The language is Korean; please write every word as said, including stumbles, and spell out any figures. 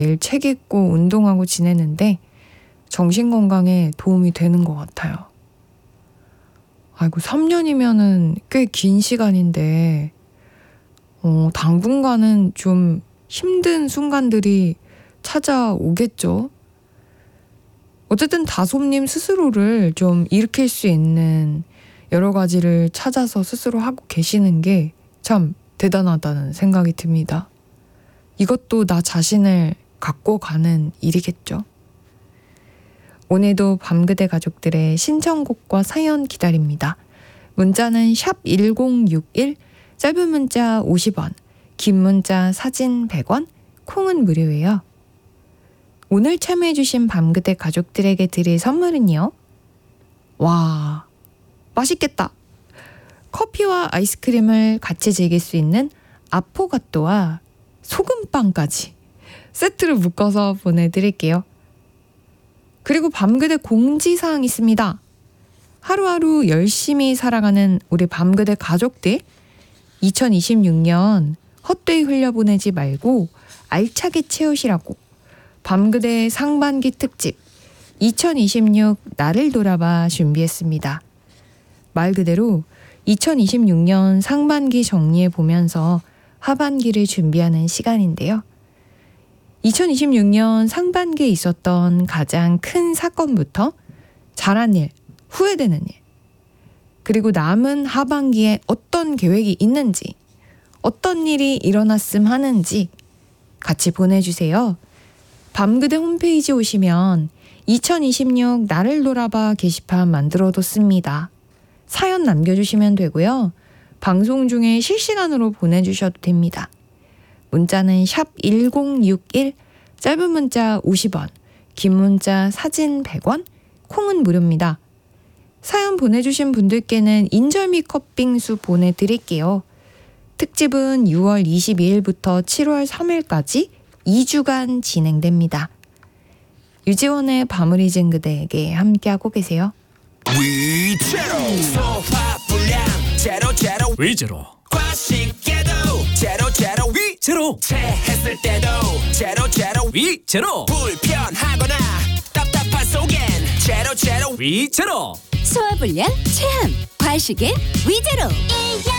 매일 책 읽고 운동하고 지내는데 정신건강에 도움이 되는 것 같아요. 아이고, 삼 년이면은 꽤 긴 시간인데 어, 당분간은 좀 힘든 순간들이 찾아오겠죠. 어쨌든 다솜님 스스로를 좀 일으킬 수 있는 여러 가지를 찾아서 스스로 하고 계시는 게 참 대단하다는 생각이 듭니다. 이것도 나 자신을 갖고 가는 일이겠죠. 오늘도 밤그대 가족들의 신청곡과 사연 기다립니다. 문자는 샵 일공육일, 짧은 문자 오십 원, 긴 문자 사진 백 원, 콩은 무료예요. 오늘 참여해주신 밤그대 가족들에게 드릴 선물은요. 와, 맛있겠다. 커피와 아이스크림을 같이 즐길 수 있는 아포가토와 소금빵까지 세트로 묶어서 보내드릴게요. 그리고 밤그대 공지사항 있습니다. 하루하루 열심히 살아가는 우리 밤그대 가족들, 이천이십육 년 헛되이 흘려보내지 말고 알차게 채우시라고 밤그대 상반기 특집 이천이십육 나를 돌아봐 준비했습니다. 말 그대로 이천이십육 년 상반기 정리해 보면서 하반기를 준비하는 시간인데요. 이천이십육 년 상반기에 있었던 가장 큰 사건부터 잘한 일, 후회되는 일, 그리고 남은 하반기에 어떤 계획이 있는지, 어떤 일이 일어났음 하는지 같이 보내주세요. 밤그대 홈페이지 오시면 이천이십육 나를 돌아봐 게시판 만들어뒀습니다. 사연 남겨주시면 되고요. 방송 중에 실시간으로 보내주셔도 됩니다. 문자는 샵 일공육일, 짧은 문자 오십 원, 긴 문자 사진 백 원, 콩은 무료입니다. 사연 보내주신 분들께는 인절미 컵빙수 보내드릴게요. 특집은 유월 이십이일부터 칠월 삼일까지 이 주간 진행됩니다. 유지원의 밤을 잊은 그대에게 함께하고 계세요. 위제로 소화 불량 제로 제로 위제로 과식에도 제로 제로 위제로 체했을 때도 제로 제로 위제로 불편하거나 답답한 속엔 제로 제로 위제로 소화불량 체함 과식엔 위제로